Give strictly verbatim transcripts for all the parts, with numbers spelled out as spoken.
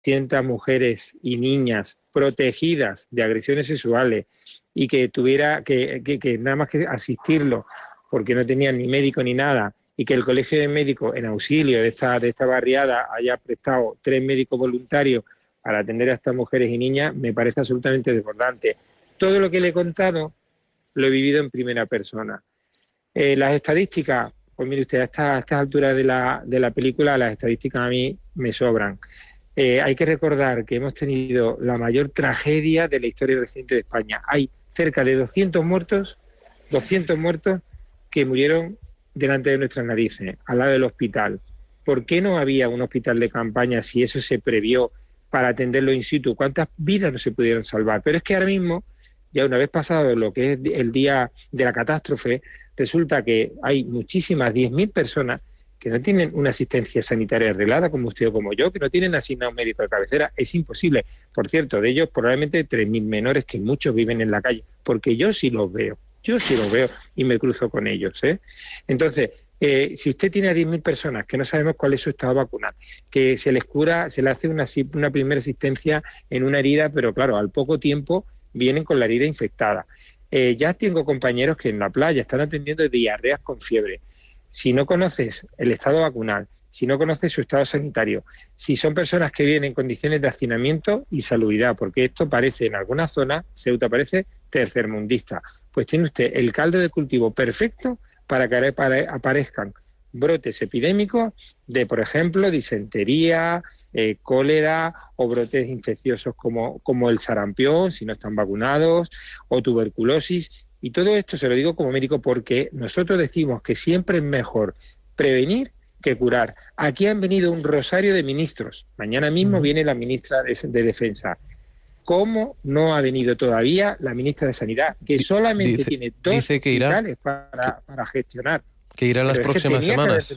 doscientas mujeres y niñas protegidas de agresiones sexuales y que tuviera que, que, que nada más que asistirlo porque no tenían ni médico ni nada, y que el colegio de médicos en auxilio de esta, de esta barriada haya prestado tres médicos voluntarios para atender a estas mujeres y niñas, me parece absolutamente desbordante. Todo lo que le he contado lo he vivido en primera persona. Eh, las estadísticas, pues mire usted, a estas, a estas alturas de la, de la película, las estadísticas a mí me sobran. Eh, hay que recordar que hemos tenido la mayor tragedia de la historia reciente de España. Hay cerca de doscientos muertos, doscientos muertos que murieron delante de nuestras narices, al lado del hospital. ¿Por qué no había un hospital de campaña si eso se previó para atenderlo in situ? ¿Cuántas vidas no se pudieron salvar? Pero es que ahora mismo, ya una vez pasado lo que es el día de la catástrofe, resulta que hay muchísimas, diez mil personas que no tienen una asistencia sanitaria arreglada, como usted o como yo, que no tienen asignado un médico de cabecera. Es imposible. Por cierto, de ellos probablemente tres mil menores, que muchos viven en la calle, porque yo sí los veo. Yo sí los veo y me cruzo con ellos, ¿eh? Entonces, eh, si usted tiene a diez mil personas que no sabemos cuál es su estado vacunal, que se les cura, se le hace una, una primera asistencia en una herida, pero claro, al poco tiempo vienen con la herida infectada. Eh, ya tengo compañeros que en la playa están atendiendo diarreas con fiebre. Si no conoces el estado vacunal, si no conoces su estado sanitario, si son personas que viven en condiciones de hacinamiento y salubridad, porque esto parece en algunas zonas, Ceuta parece tercermundista, pues tiene usted el caldo de cultivo perfecto para que aparezcan brotes epidémicos de, por ejemplo, disentería, eh, cólera o brotes infecciosos como, como el sarampión, si no están vacunados, o tuberculosis. Y todo esto se lo digo como médico porque nosotros decimos que siempre es mejor prevenir que curar. Aquí han venido un rosario de ministros. Mañana mismo uh-huh. viene la ministra de, de Defensa. ¿Cómo no ha venido todavía la ministra de Sanidad? Que solamente dice, tiene dos dice que irá, hospitales para, para gestionar. Que irá en las Pero próximas es que semanas.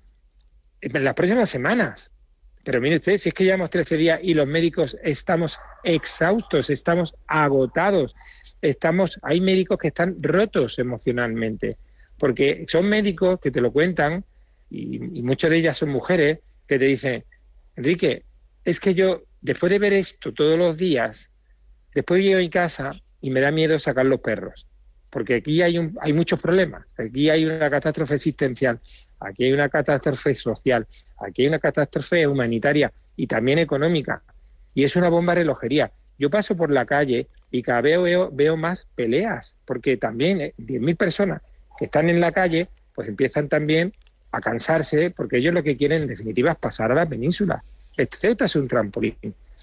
En las próximas semanas. Pero mire usted, si es que llevamos trece días y los médicos estamos exhaustos, estamos agotados. Estamos, hay médicos que están rotos emocionalmente, porque son médicos que te lo cuentan, y, y muchas de ellas son mujeres, que te dicen, Enrique, es que yo, después de ver esto todos los días, después llego a mi casa y me da miedo sacar los perros, porque aquí hay, un, hay muchos problemas, aquí hay una catástrofe existencial, aquí hay una catástrofe social, aquí hay una catástrofe humanitaria y también económica, y es una bomba de relojería. Yo paso por la calle y cada vez veo, veo más peleas, porque también eh, diez mil personas que están en la calle, pues empiezan también a cansarse, porque ellos lo que quieren en definitiva es pasar a la península. Este Ceuta es un trampolín.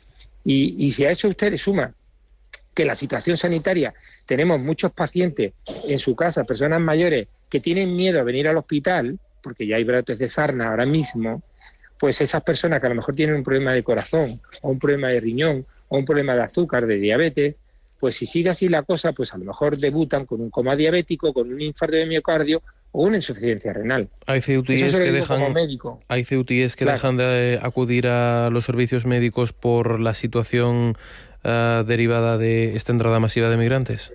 Y, y si a eso usted le suma que la situación sanitaria, tenemos muchos pacientes en su casa, personas mayores, que tienen miedo a venir al hospital, porque ya hay brotes de sarna ahora mismo, pues esas personas que a lo mejor tienen un problema de corazón, o un problema de riñón, o un problema de azúcar, de diabetes, pues si sigue así la cosa, pues a lo mejor debutan con un coma diabético, con un infarto de miocardio o una insuficiencia renal. Hay C U T Is que dejan, hay C U T Is que claro. dejan de acudir a los servicios médicos por la situación uh, derivada de esta entrada masiva de migrantes.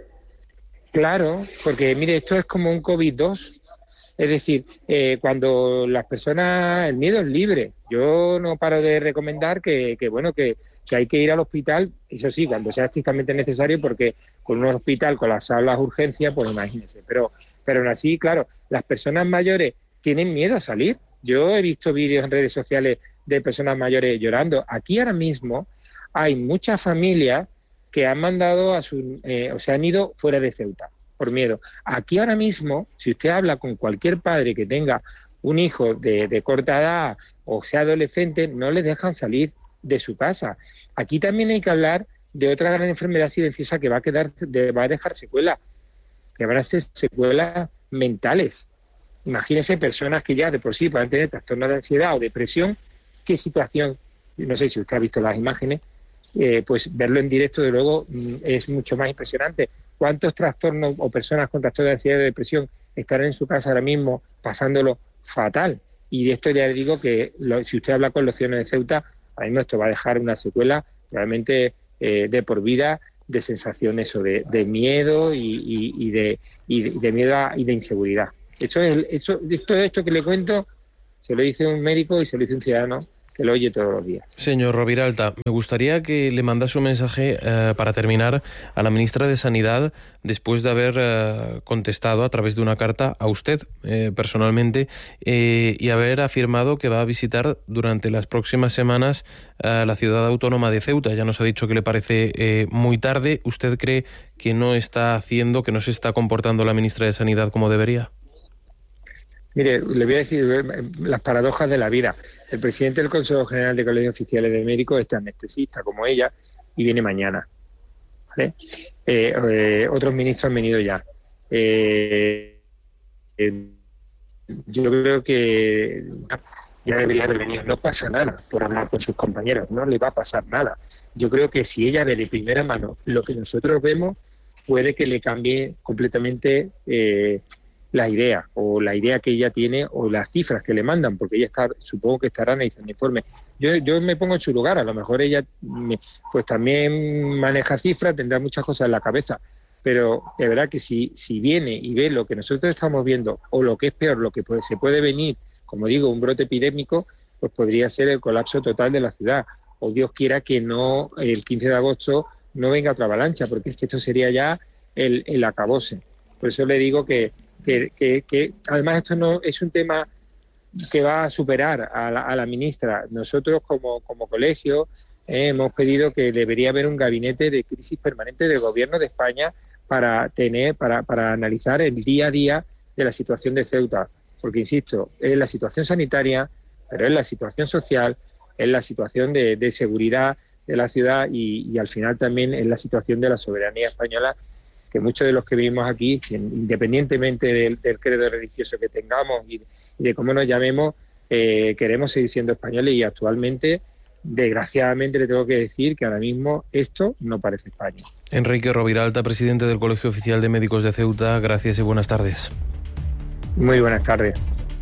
Claro, porque mire, esto es como un COVID dos. Es decir, eh, cuando las personas, el miedo es libre. Yo no paro de recomendar que, que bueno, que, que hay que ir al hospital, eso sí, cuando sea estrictamente necesario, porque con un hospital colapsado las urgencias, pues imagínense. Pero, pero aún así, claro, las personas mayores tienen miedo a salir. Yo he visto vídeos en redes sociales de personas mayores llorando. Aquí ahora mismo hay muchas familias que han mandado a su, eh, o se han ido fuera de Ceuta por miedo. Aquí ahora mismo, si usted habla con cualquier padre que tenga un hijo de, de corta edad o sea adolescente, no les dejan salir de su casa. Aquí también hay que hablar de otra gran enfermedad silenciosa que va a quedar, de, va a dejar secuelas, que van a ser secuelas mentales. Imagínense personas que ya de por sí pueden tener trastornos de ansiedad o depresión, qué situación, no sé si usted ha visto las imágenes, eh, pues verlo en directo de luego es mucho más impresionante. ¿Cuántos trastornos o personas con trastornos de ansiedad y depresión estarán en su casa ahora mismo pasándolo fatal? Y de esto ya le digo que lo, si usted habla con los ciudadanos de Ceuta, ahora mismo esto va a dejar una secuela realmente eh, de por vida, de sensaciones o de, de miedo y, y, y, de, y, de, y de miedo a, y de inseguridad. Esto es, eso, todo esto que le cuento se lo dice un médico y se lo dice un ciudadano que lo oye todos los días. Señor Roviralta, me gustaría que le mandase un mensaje eh, para terminar a la ministra de Sanidad después de haber eh, contestado a través de una carta a usted eh, personalmente eh, y haber afirmado que va a visitar durante las próximas semanas eh, la ciudad autónoma de Ceuta. Ya nos ha dicho que le parece eh, muy tarde. ¿Usted cree que no está haciendo, que no se está comportando la ministra de Sanidad como debería? Mire, le voy a decir las paradojas de la vida. El presidente del Consejo General de Colegios Oficiales de Médicos es anestesista como ella y viene mañana. ¿Vale? Eh, eh, otros ministros han venido ya. Eh, eh, yo creo que ya debería haber venido. No pasa nada por hablar con sus compañeros, no le va a pasar nada. Yo creo que si ella ve de primera mano lo que nosotros vemos, puede que le cambie completamente eh, la idea, o la idea que ella tiene, o las cifras que le mandan, porque ella está, supongo que estará analizando informes. Yo, yo me pongo en su lugar, a lo mejor ella me, pues también maneja cifras, tendrá muchas cosas en la cabeza, pero de verdad que si, si viene y ve lo que nosotros estamos viendo, o lo que es peor, lo que puede, se puede venir, como digo, un brote epidémico, pues podría ser el colapso total de la ciudad, o Dios quiera que no, el quince de agosto no venga otra avalancha, porque es que esto sería ya el, el acabose. Por eso le digo que Que, que, que además esto no es un tema que va a superar a la, a la ministra. Nosotros como, como colegio eh, hemos pedido que debería haber un gabinete de crisis permanente del Gobierno de España para tener para, para analizar el día a día de la situación de Ceuta, porque insisto, es la situación sanitaria, pero es la situación social, es la situación de, de seguridad de la ciudad y, y al final también es la situación de la soberanía española, que muchos de los que vivimos aquí, independientemente del, del credo religioso que tengamos y de cómo nos llamemos, eh, queremos seguir siendo españoles y actualmente, desgraciadamente, le tengo que decir que ahora mismo esto no parece España. Enrique Roviralta, presidente del Colegio Oficial de Médicos de Ceuta, gracias y buenas tardes. Muy buenas tardes.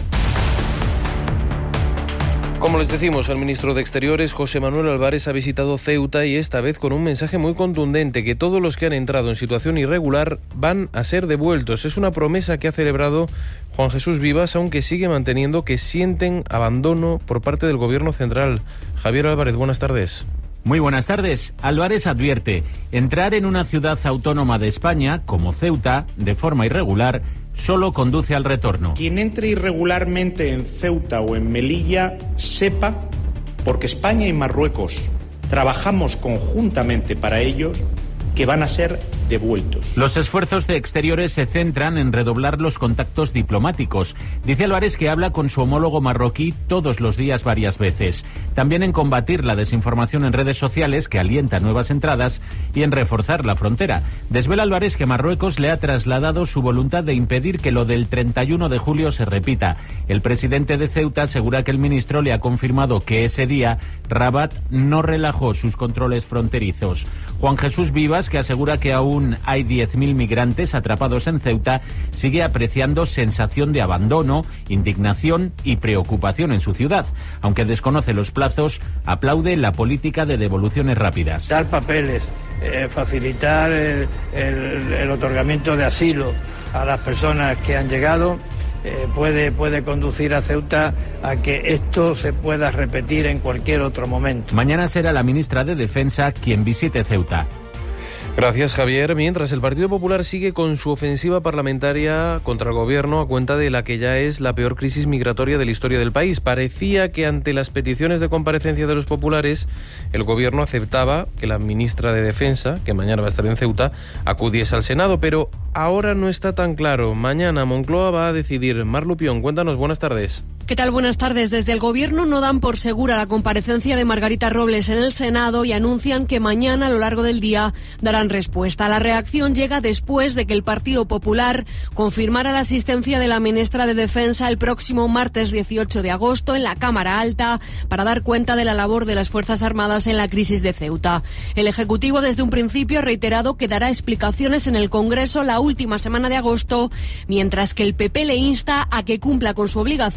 Como les decimos, el ministro de Exteriores, José Manuel Álvarez, ha visitado Ceuta y esta vez con un mensaje muy contundente, que todos los que han entrado en situación irregular van a ser devueltos. Es una promesa que ha celebrado Juan Jesús Vivas, aunque sigue manteniendo que sienten abandono por parte del Gobierno central. Javier Álvarez, buenas tardes. Muy buenas tardes. Álvarez advierte, entrar en una ciudad autónoma de España, como Ceuta, de forma irregular, solo conduce al retorno. Quien entre irregularmente en Ceuta o en Melilla, sepa, porque España y Marruecos trabajamos conjuntamente para ellos, que van a ser devueltos. Los esfuerzos de Exteriores se centran en redoblar los contactos diplomáticos. Dice Álvarez que habla con su homólogo marroquí todos los días varias veces. También en combatir la desinformación en redes sociales, que alienta nuevas entradas, y en reforzar la frontera. Desvela Álvarez que Marruecos le ha trasladado su voluntad de impedir que lo del treinta y uno de julio se repita. El presidente de Ceuta asegura que el ministro le ha confirmado que ese día Rabat no relajó sus controles fronterizos. Juan Jesús Vivas, que asegura que aún hay diez mil migrantes atrapados en Ceuta, sigue apreciando sensación de abandono, indignación y preocupación en su ciudad. Aunque desconoce los plazos, aplaude la política de devoluciones rápidas. Dar papeles, eh, facilitar el, el, el otorgamiento de asilo a las personas que han llegado, eh, puede, puede conducir a Ceuta a que esto se pueda repetir en cualquier otro momento. Mañana será la ministra de Defensa quien visite Ceuta. Gracias, Javier. Mientras, el Partido Popular sigue con su ofensiva parlamentaria contra el Gobierno a cuenta de la que ya es la peor crisis migratoria de la historia del país. Parecía que ante las peticiones de comparecencia de los populares, el Gobierno aceptaba que la ministra de Defensa, que mañana va a estar en Ceuta, acudiese al Senado, pero ahora no está tan claro. Mañana Moncloa va a decidir. Mar Lupión, cuéntanos, buenas tardes. ¿Qué tal? Buenas tardes. Desde el Gobierno no dan por segura la comparecencia de Margarita Robles en el Senado y anuncian que mañana, a lo largo del día, darán respuesta. La reacción llega después de que el Partido Popular confirmara la asistencia de la ministra de Defensa el próximo martes dieciocho de agosto en la Cámara Alta para dar cuenta de la labor de las Fuerzas Armadas en la crisis de Ceuta. El Ejecutivo desde un principio ha reiterado que dará explicaciones en el Congreso la última semana de agosto, mientras que el P P le insta a que cumpla con su obligación y no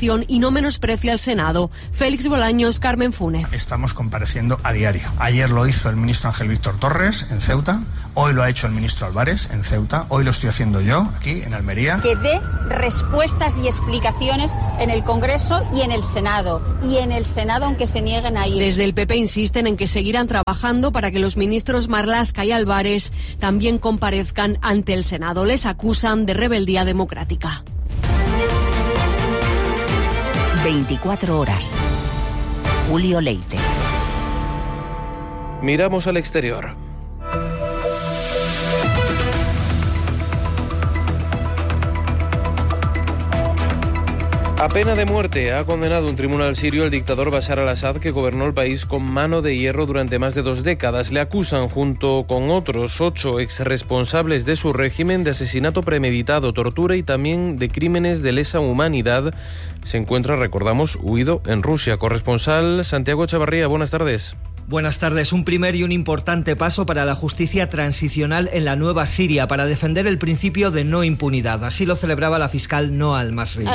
no menosprecia al Senado. Félix Bolaños, Carmen Funes. Estamos compareciendo a diario. Ayer lo hizo el ministro Ángel Víctor Torres en Ceuta, hoy lo ha hecho el ministro Álvarez en Ceuta, hoy lo estoy haciendo yo aquí en Almería. Que dé respuestas y explicaciones en el Congreso y en el Senado, y en el Senado aunque se nieguen a ir. Desde el P P insisten en que seguirán trabajando para que los ministros Marlaska y Álvarez también comparezcan ante el Senado. Les acusan de rebeldía democrática. veinticuatro horas. Julio Leite. Miramos al exterior. A pena de muerte ha condenado un tribunal sirio al dictador Bashar al-Assad, que gobernó el país con mano de hierro durante más de dos décadas. Le acusan, junto con otros ocho exresponsables de su régimen, de asesinato premeditado, tortura y también de crímenes de lesa humanidad. Se encuentra, recordamos, huido en Rusia. Corresponsal Santiago Chavarría, buenas tardes. Buenas tardes. Un primer y un importante paso para la justicia transicional en la nueva Siria para defender el principio de no impunidad. Así lo celebraba la fiscal Noa Al-Masri.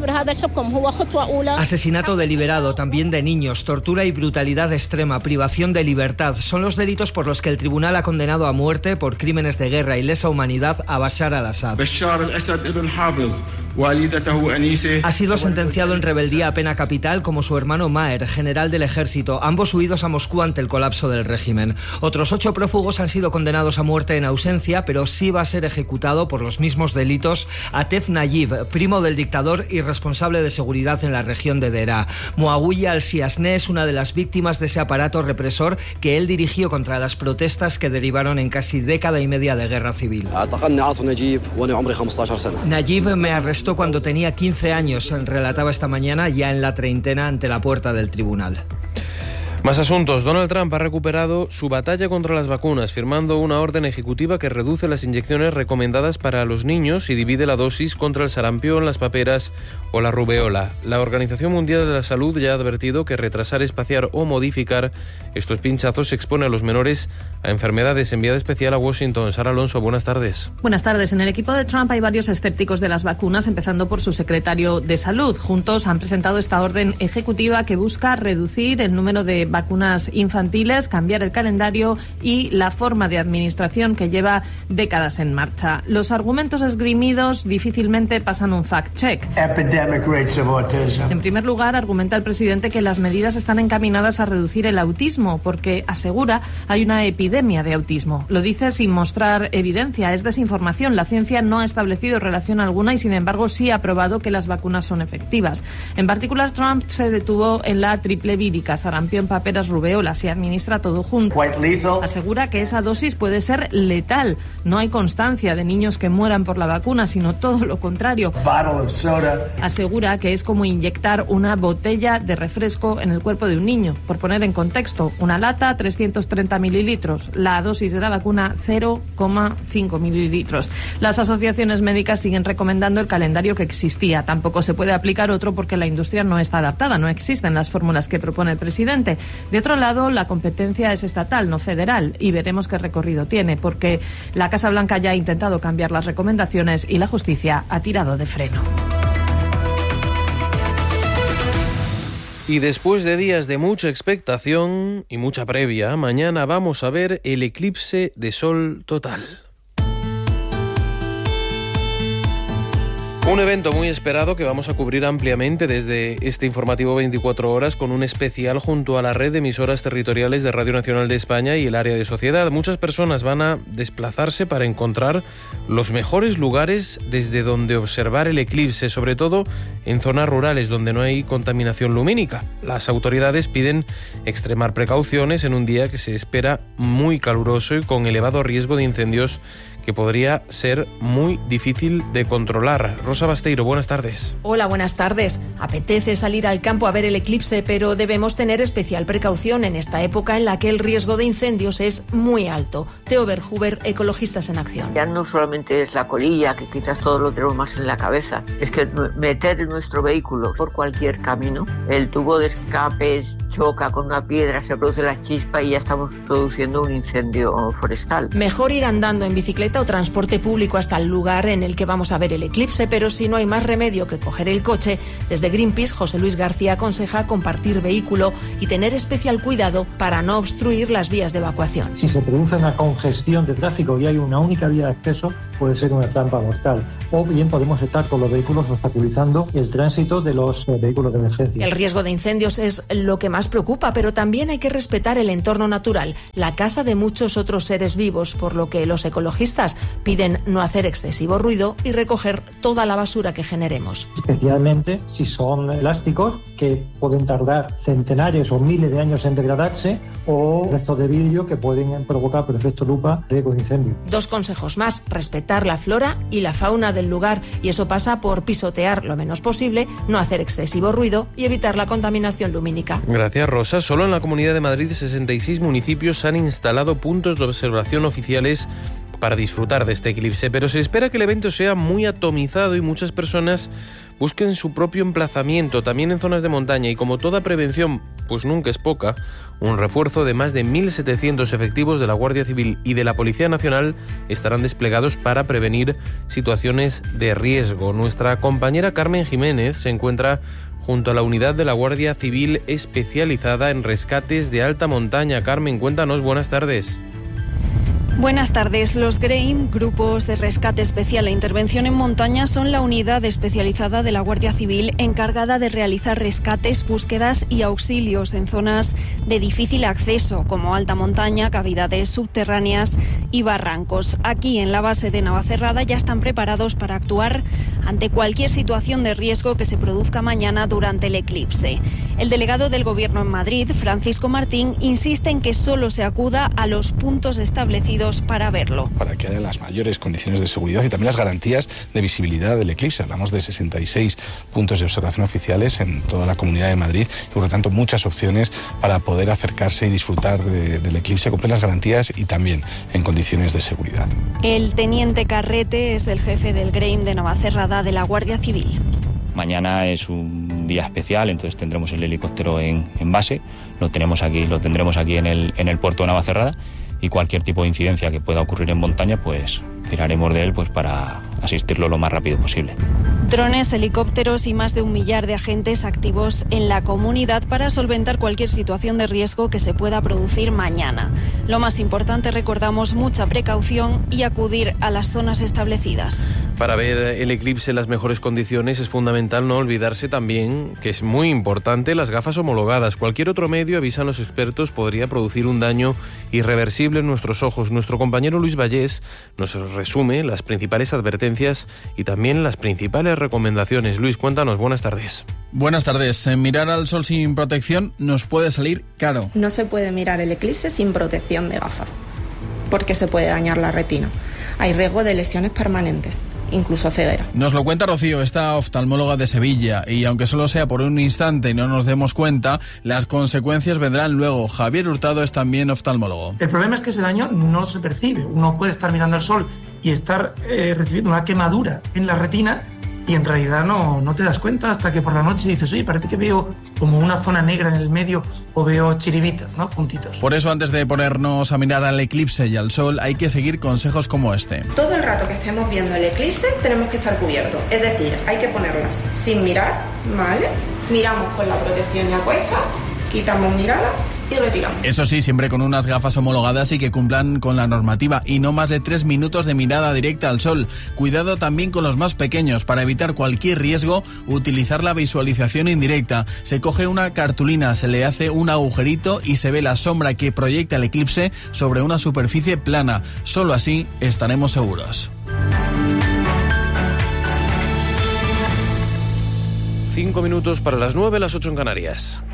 Asesinato deliberado, también de niños, tortura y brutalidad extrema, privación de libertad son los delitos por los que el tribunal ha condenado a muerte por crímenes de guerra y lesa humanidad a Bashar al-Assad. Ha sido sentenciado en rebeldía a pena capital como su hermano Maher, general del ejército, ambos huidos a Moscú ante el colapso del régimen. Otros ocho prófugos han sido condenados a muerte en ausencia, pero sí va a ser ejecutado por los mismos delitos Atef Nayib, primo del dictador y responsable de seguridad en la región de Deraa. Muawiya al-Siasné es una de las víctimas de ese aparato represor que él dirigió contra las protestas que derivaron en casi década y media de guerra civil. Nayib me arrestó cuando tenía quince años, relataba esta mañana, ya en la treintena, ante la puerta del tribunal. Más asuntos. Donald Trump ha recuperado su batalla contra las vacunas, firmando una orden ejecutiva que reduce las inyecciones recomendadas para los niños y divide la dosis contra el sarampión, las paperas o la rubeola. La Organización Mundial de la Salud ya ha advertido que retrasar, espaciar o modificar estos pinchazos expone a los menores a enfermedades. Enviada especial a Washington, Sara Alonso, buenas tardes. Buenas tardes. En el equipo de Trump hay varios escépticos de las vacunas, empezando por su secretario de Salud. Juntos han presentado esta orden ejecutiva que busca reducir el número de vacunas infantiles, cambiar el calendario y la forma de administración que lleva décadas en marcha. Los argumentos esgrimidos difícilmente pasan un fact-check. En primer lugar, argumenta el presidente que las medidas están encaminadas a reducir el autismo, porque asegura hay una epidemia de autismo. Lo dice sin mostrar evidencia, es desinformación. La ciencia no ha establecido relación alguna y, sin embargo, sí ha probado que las vacunas son efectivas. En particular, Trump se detuvo en la triple vírica, sarampión, paperas, rubeola. Se administra todo junto. Asegura que esa dosis puede ser letal. No hay constancia de niños que mueran por la vacuna, sino todo lo contrario. Asegura que es como inyectar una botella de refresco en el cuerpo de un niño. Por poner en contexto, una lata, trescientos treinta mililitros. La dosis de la vacuna, cero coma cinco mililitros. Las asociaciones médicas siguen recomendando el calendario que existía. Tampoco se puede aplicar otro porque la industria no está adaptada. No existen las fórmulas que propone el presidente. De otro lado, la competencia es estatal, no federal, y veremos qué recorrido tiene, porque la Casa Blanca ya ha intentado cambiar las recomendaciones y la justicia ha tirado de freno. Y después de días de mucha expectación y mucha previa, mañana vamos a ver el eclipse de sol total. Un evento muy esperado que vamos a cubrir ampliamente desde este informativo veinticuatro horas con un especial junto a la red de emisoras territoriales de Radio Nacional de España y el área de sociedad. Muchas personas van a desplazarse para encontrar los mejores lugares desde donde observar el eclipse, sobre todo en zonas rurales donde no hay contaminación lumínica. Las autoridades piden extremar precauciones en un día que se espera muy caluroso y con elevado riesgo de incendios que podría ser muy difícil de controlar. Rosa Basteiro, buenas tardes. Hola, buenas tardes. Apetece salir al campo a ver el eclipse, pero debemos tener especial precaución en esta época en la que el riesgo de incendios es muy alto. Theo Verhuber, Ecologistas en Acción. Ya no solamente es la colilla, que quizás todos lo tenemos más en la cabeza, es que meter nuestro vehículo por cualquier camino, el tubo de escape, choca con una piedra, se produce la chispa y ya estamos produciendo un incendio forestal. Mejor ir andando en bicicleta o transporte público hasta el lugar en el que vamos a ver el eclipse, pero si no hay más remedio que coger el coche, desde Greenpeace José Luis García aconseja compartir vehículo y tener especial cuidado para no obstruir las vías de evacuación. Si se produce una congestión de tráfico y hay una única vía de acceso, puede ser una trampa mortal. O bien podemos estar con los vehículos obstaculizando el tránsito de los eh, vehículos de emergencia. El riesgo de incendios es lo que más preocupa, pero también hay que respetar el entorno natural, la casa de muchos otros seres vivos, por lo que los ecologistas piden no hacer excesivo ruido y recoger toda la basura que generemos. Especialmente si son plásticos que pueden tardar centenares o miles de años en degradarse, o restos de vidrio que pueden provocar por efecto lupa riesgo de incendio. Dos consejos más: respetar la flora y la fauna del lugar, y eso pasa por pisotear lo menos posible, no hacer excesivo ruido y evitar la contaminación lumínica. Gracias, Rosa. Solo en la Comunidad de Madrid sesenta y seis municipios han instalado puntos de observación oficiales para disfrutar de este eclipse, pero se espera que el evento sea muy atomizado y muchas personas busquen su propio emplazamiento, también en zonas de montaña, y como toda prevención, pues nunca es poca, un refuerzo de más de mil setecientos efectivos de la Guardia Civil y de la Policía Nacional estarán desplegados para prevenir situaciones de riesgo. Nuestra compañera Carmen Jiménez se encuentra junto a la unidad de la Guardia Civil especializada en rescates de alta montaña. Carmen, cuéntanos, buenas tardes. Buenas tardes. Los GREIM, Grupos de Rescate Especial e Intervención en Montaña, son la unidad especializada de la Guardia Civil encargada de realizar rescates, búsquedas y auxilios en zonas de difícil acceso, como alta montaña, cavidades subterráneas y barrancos. Aquí, en la base de Navacerrada, ya están preparados para actuar ante cualquier situación de riesgo que se produzca mañana durante el eclipse. El delegado del Gobierno en Madrid, Francisco Martín, insiste en que solo se acuda a los puntos establecidos para verlo. Para que haya las mayores condiciones de seguridad y también las garantías de visibilidad del eclipse. Hablamos de sesenta y seis puntos de observación oficiales en toda la Comunidad de Madrid y, por lo tanto, muchas opciones para poder acercarse y disfrutar de, del eclipse con plenas garantías y también en condiciones de seguridad. El teniente Carrete es el jefe del GREIM de Navacerrada de la Guardia Civil. Mañana es un día especial, entonces tendremos el helicóptero en, en base, lo tenemos aquí, lo tendremos aquí en el, en el puerto de Navacerrada, y cualquier tipo de incidencia que pueda ocurrir en montaña, pues tiraremos de él pues para asistirlo lo más rápido posible. Drones, helicópteros y más de un millar de agentes activos en la comunidad para solventar cualquier situación de riesgo que se pueda producir mañana. Lo más importante, recordamos, mucha precaución y acudir a las zonas establecidas. Para ver el eclipse en las mejores condiciones es fundamental no olvidarse también, que es muy importante, las gafas homologadas. Cualquier otro medio, avisan los expertos, podría producir un daño irreversible en nuestros ojos. Nuestro compañero Luis Vallés nos resume las principales advertencias y también las principales recomendaciones. Luis, cuéntanos, buenas tardes. Buenas tardes. Mirar al sol sin protección nos puede salir caro. No se puede mirar el eclipse sin protección de gafas, porque se puede dañar la retina. Hay riesgo de lesiones permanentes, incluso ceguera. Nos lo cuenta Rocío, esta oftalmóloga de Sevilla, y aunque solo sea por un instante y no nos demos cuenta, las consecuencias vendrán luego. Javier Hurtado es también oftalmólogo. El problema es que ese daño no se percibe. Uno puede estar mirando al sol y estar eh, recibiendo una quemadura en la retina, y en realidad no, no te das cuenta hasta que por la noche dices, oye, parece que veo como una zona negra en el medio, o veo chiribitas, ¿no? Puntitos. Por eso, antes de ponernos a mirar al eclipse y al sol, hay que seguir consejos como este. Todo el rato que estemos viendo el eclipse tenemos que estar cubiertos, es decir, hay que ponerlas sin mirar, ¿vale? Miramos con la protección ya puesta, quitamos mirada y retiramos. Eso sí, siempre con unas gafas homologadas y que cumplan con la normativa, y no más de tres minutos de mirada directa al sol. Cuidado también con los más pequeños. Para evitar cualquier riesgo, utilizar la visualización indirecta. Se coge una cartulina, se le hace un agujerito y se ve la sombra que proyecta el eclipse sobre una superficie plana. Solo así estaremos seguros. Cinco minutos para las nueve, las ocho en Canarias.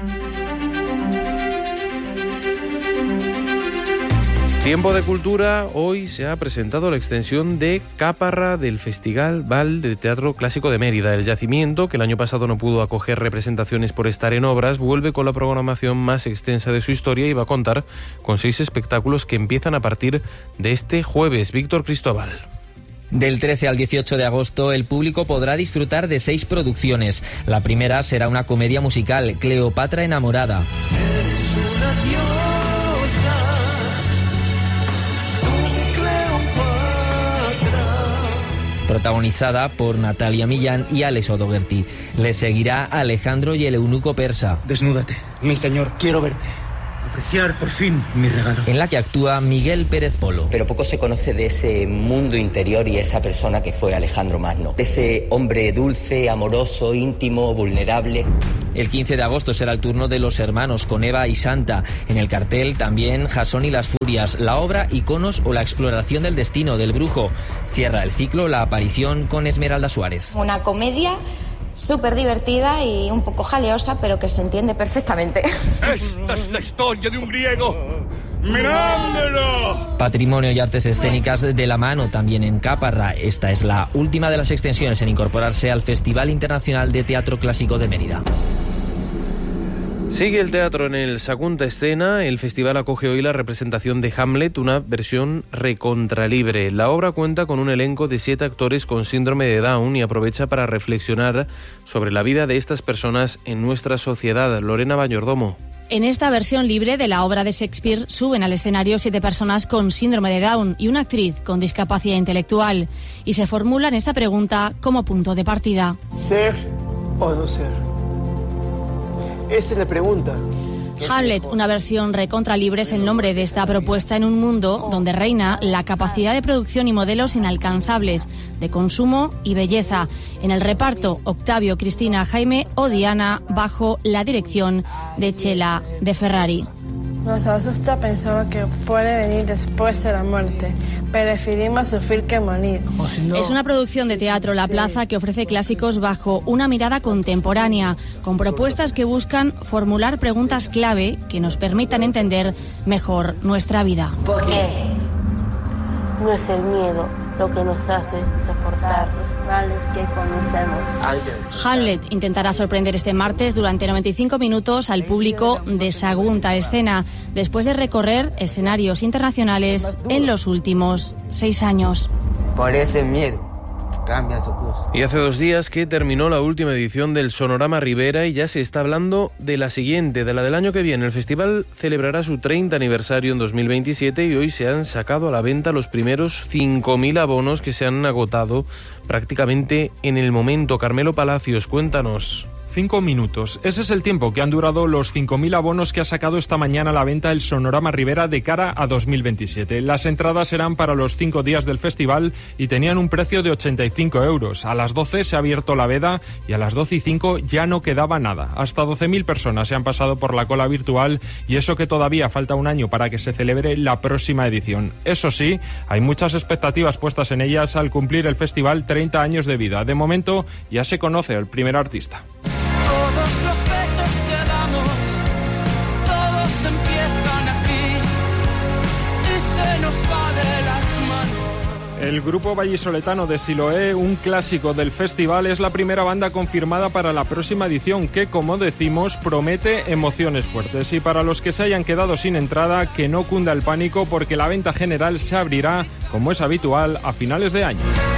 Tiempo de cultura. Hoy se ha presentado la extensión de Caparra del Festival Val de Teatro Clásico de Mérida. El yacimiento, que el año pasado no pudo acoger representaciones por estar en obras, vuelve con la programación más extensa de su historia y va a contar con seis espectáculos que empiezan a partir de este jueves. Víctor Cristóbal. Del trece al dieciocho de agosto, el público podrá disfrutar de seis producciones. La primera será una comedia musical, Cleopatra enamorada. protagonizada por Natalia Millán y Alex O'Doherty. Le seguirá Alejandro y el eunuco persa. Desnúdate, mi señor, quiero verte. Apreciar por fin mi regalo. En la que actúa Miguel Pérez Polo. Pero poco se conoce de ese mundo interior y esa persona que fue Alejandro Magno. De ese hombre dulce, amoroso, íntimo, vulnerable. El quince de agosto será el turno de Los Hermanos con Eva y Santa. En el cartel también Jasón y las Furias, la obra Iconos o la exploración del destino del brujo. Cierra el ciclo la aparición con Esmeralda Suárez. Una comedia súper divertida y un poco jaleosa, pero que se entiende perfectamente. Esta es la historia de un griego. ¡Mirándolo! Patrimonio y artes escénicas de la mano también en Caparra. Esta es la última de las extensiones en incorporarse al Festival Internacional de Teatro Clásico de Mérida. Sigue el teatro en el Sagunta Escena. El festival acoge hoy la representación de Hamlet, una versión recontralibre. La obra cuenta con un elenco de siete actores con síndrome de Down y aprovecha para reflexionar sobre la vida de estas personas en nuestra sociedad. Lorena Mayordomo. En esta versión libre de la obra de Shakespeare suben al escenario siete personas con síndrome de Down y una actriz con discapacidad intelectual. Y se formulan esta pregunta como punto de partida. ¿Ser o no ser? Esa es la pregunta. Hamlet, una versión recontra libre, es el nombre de esta propuesta en un mundo donde reina la capacidad de producción y modelos inalcanzables, de consumo y belleza. En el reparto, Octavio, Cristina, Jaime o Diana, bajo la dirección de Chela de Ferrari. Nos asusta pensar que puede venir después de la muerte. Preferimos sufrir que morir. No. Es una producción de Teatro La Plaza que ofrece clásicos bajo una mirada contemporánea, con propuestas que buscan formular preguntas clave que nos permitan entender mejor nuestra vida. ¿Por qué? No es el miedo lo que nos hace soportar los males que conocemos. Hamlet intentará sorprender este martes durante noventa y cinco minutos al público de Sagunta Escena, después de recorrer escenarios internacionales en los últimos seis años. Por ese miedo cambia su curso. Y hace dos días que terminó la última edición del Sonorama Ribera y ya se está hablando de la siguiente, de la del año que viene. El festival celebrará su treinta aniversario en dos mil veintisiete y hoy se han sacado a la venta los primeros cinco mil abonos que se han agotado prácticamente en el momento. Carmelo Palacios, cuéntanos. Cinco minutos. Ese es el tiempo que han durado los cinco mil abonos que ha sacado esta mañana a la venta el Sonorama Ribera de cara a dos mil veintisiete. Las entradas eran para los cinco días del festival y tenían un precio de ochenta y cinco euros. A las doce se ha abierto la veda y a las doce y cinco ya no quedaba nada. Hasta doce mil personas se han pasado por la cola virtual y eso que todavía falta un año para que se celebre la próxima edición. Eso sí, hay muchas expectativas puestas en ellas al cumplir el festival treinta años de vida. De momento ya se conoce el primer artista. Todos los besos que damos, todos empiezan aquí y se nos va de las manos. El grupo vallisoletano de Siloé, un clásico del festival, es la primera banda confirmada para la próxima edición que, como decimos, promete emociones fuertes. Y para los que se hayan quedado sin entrada, que no cunda el pánico porque la venta general se abrirá, como es habitual, a finales de año.